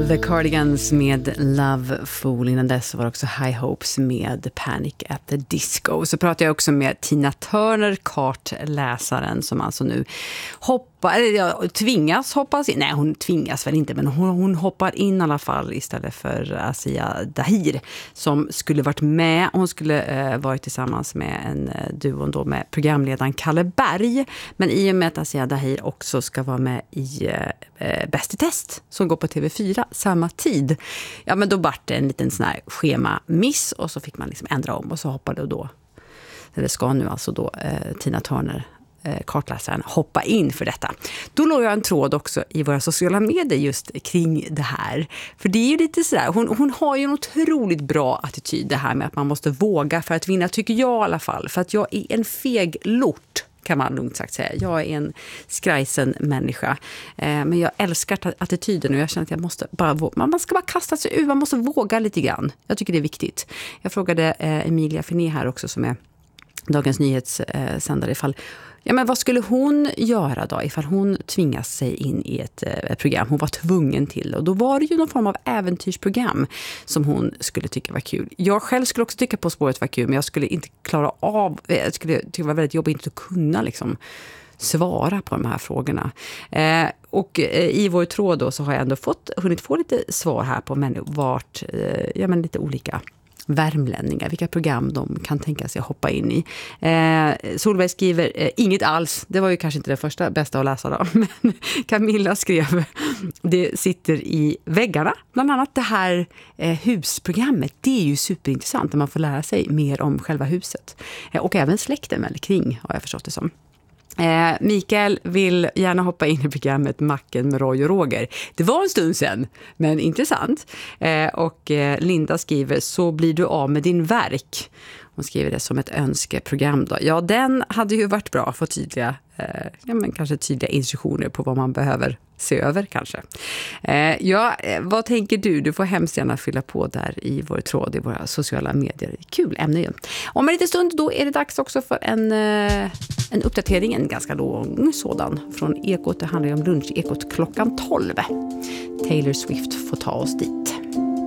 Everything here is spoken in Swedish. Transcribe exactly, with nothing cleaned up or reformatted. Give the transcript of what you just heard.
The Cardigans med Love Fool. Innan dess var också High Hopes med Panic at the Disco. Så pratar jag också med Tina Turner, kartläsaren, som alltså nu hoppar, eller ja, tvingas hoppas in. Nej, hon tvingas väl inte, men hon, hon hoppar in i alla fall istället för Asia Dahir som skulle varit med. Hon skulle eh, varit tillsammans med en eh, duon då med programledaren Kalle Berg. Men i och med att Asia Dahir också ska vara med i eh, Bäst i test som går på T V fyra samma tid. Ja, men då var det en liten sån här schema-miss och så fick man liksom ändra om och så hoppade då, eller ska nu alltså då eh, Tina Turner, eh, kartläsaren, hoppa in för detta. Då låg jag en tråd också i våra sociala medier just kring det här. För det är ju lite sådär, hon, hon har ju en otroligt bra attityd, det här med att man måste våga för att vinna, tycker jag i alla fall. För att jag är en feg lort, kan man lugnt sagt säga. Jag är en skrajsen människa. Eh, men jag älskar attityden och jag känner att jag måste bara våga. Man ska bara kasta sig ur, man måste våga lite grann. Jag tycker det är viktigt. Jag frågade eh, Emilia Finé här också, som är Dagens Nyhetssändare, ifall ja, men vad skulle hon göra då ifall hon tvingas sig in i ett eh, program hon var tvungen till? Och då var det ju någon form av äventyrsprogram som hon skulle tycka var kul. Jag själv skulle också tycka På spåret var kul, men jag skulle inte klara av, jag skulle tycka det var väldigt jobbigt att kunna liksom svara på de här frågorna. Eh, och eh, i vår tråd då så har jag ändå fått, hunnit få lite svar här på men vart, eh, ja men lite olika värmlänningar, vilka program de kan tänka sig att hoppa in i. Eh, Solveig skriver, eh, inget alls. Det var ju kanske inte det första bästa att läsa då. Men Camilla skrev, det sitter i väggarna. Bland annat det här eh, husprogrammet. Det är ju superintressant när man får lära sig mer om själva huset. Eh, och även släkten väl kring, har jag förstått det som. Eh, Mikael vill gärna hoppa in i programmet Macken med Roy och Roger. Det var en stund sedan, men intressant. Eh, och eh, Linda skriver, så blir du av med din verk. Hon skriver det som ett önskeprogram då. Ja, den hade ju varit bra för tydliga, eh, ja, men kanske tydliga instruktioner på vad man behöver se över kanske. Eh, ja, eh, vad tänker du? Du får hemskt gärna fylla på där i vår tråd i våra sociala medier. Kul ämne ju. Om en liten stund då är det dags också för en, eh, en uppdatering, en ganska lång sådan från Ekot. Det handlar ju om lunch Ekot klockan tolv. Taylor Swift får ta oss dit.